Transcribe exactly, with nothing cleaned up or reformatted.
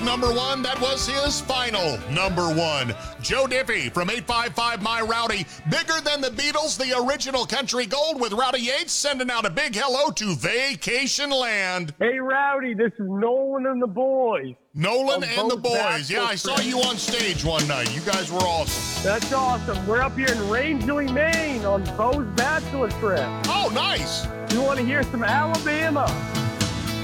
number one. That was his final number one. Joe Diffie from eight five five My Rowdy. Bigger than the Beatles, the original country gold with Rowdy Yates, sending out a big hello to Vacation Land. Hey, Rowdy, this is Nolan and the boys. Nolan Of and the both boys. Bachelor Yeah, I saw Friends. you on stage one night. You guys were awesome. That's awesome. We're up here in Rangeley, Maine on Bo's Bachelor Trip. Oh, nice. You want to hear some Alabama?